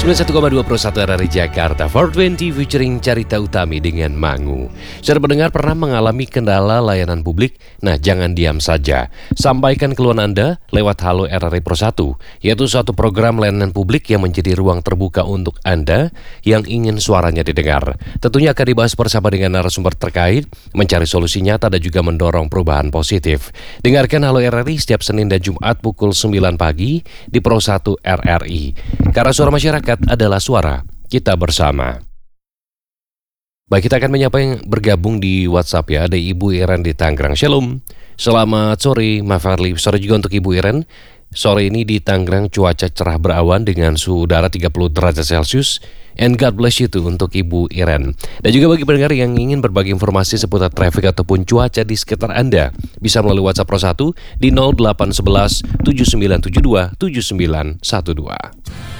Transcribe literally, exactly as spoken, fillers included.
sembilan puluh satu koma dua Pro satu R R I Jakarta empat dua puluh featuring Carita Utami dengan Mangu. Saudara pendengar pernah mengalami kendala layanan publik? Nah, jangan diam saja. Sampaikan keluhan Anda lewat Halo R R I Pro satu, yaitu suatu program layanan publik yang menjadi ruang terbuka untuk Anda yang ingin suaranya didengar. Tentunya akan dibahas bersama dengan narasumber terkait, mencari solusi nyata dan juga mendorong perubahan positif. Dengarkan Halo R R I setiap Senin dan Jumat pukul sembilan pagi di Pro satu R R I. Karena suara masyarakat adalah suara kita bersama. Baik, kita akan menyapa yang bergabung di WhatsApp ya. Ada Ibu Iren di Tangerang. Shalom. Selamat sore, Mas Farli. Sore juga untuk Ibu Iren. Sore ini di Tangerang cuaca cerah berawan dengan suhu udara tiga puluh derajat Celcius. And God bless you tuh untuk Ibu Iren. Dan juga bagi pendengar yang ingin berbagi informasi seputar traffic ataupun cuaca di sekitar Anda, bisa melalui WhatsApp Pro satu di nol delapan satu satu tujuh sembilan tujuh dua tujuh sembilan satu dua.